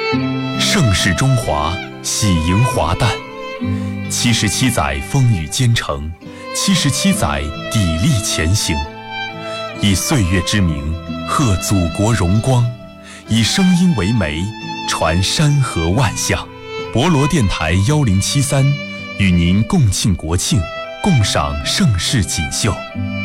盛世中华，喜迎华诞。77载风雨兼程，77载砥砺前行。以岁月之名，贺祖国荣光；以声音为媒，传山河万象。博罗电台1073，与您共庆国庆，共赏盛世锦绣。